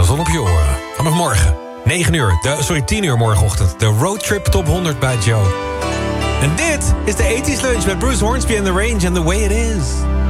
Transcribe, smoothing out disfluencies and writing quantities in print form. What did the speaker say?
zon op je oren. Vanaf morgen, 10 uur morgenochtend. De Roadtrip Top 100 bij Joe. En dit is de 80s Lunch met Bruce Hornsby and The Range and The Way It Is.